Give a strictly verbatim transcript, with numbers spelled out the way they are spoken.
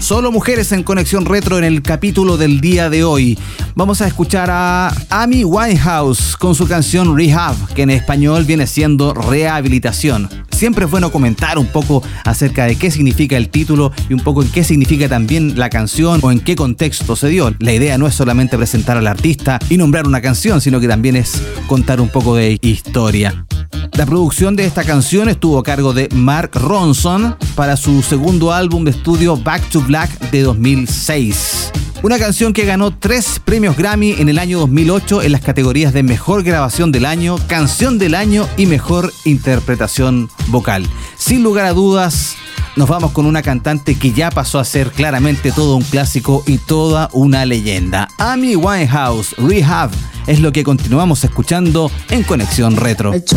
Solo mujeres en Conexión Retro en el capítulo del día de hoy. Vamos a escuchar a Amy Winehouse con su canción Rehab, que en español viene siendo rehabilitación. Siempre es bueno comentar un poco acerca de qué significa el título y un poco en qué significa también la canción o en qué contexto se dio. La idea no es solamente presentar al artista y nombrar una canción, sino que también es contar un poco de historia. La producción de esta canción estuvo a cargo de Mark Ronson para su segundo álbum de estudio Back to Black de dos mil seis. Una canción que ganó tres premios Grammy en el año dos mil ocho en las categorías de Mejor Grabación del Año, Canción del Año y Mejor Interpretación Vocal. Sin lugar a dudas, nos vamos con una cantante que ya pasó a ser claramente todo un clásico y toda una leyenda. Amy Winehouse, Rehab, es lo que continuamos escuchando en Conexión Retro.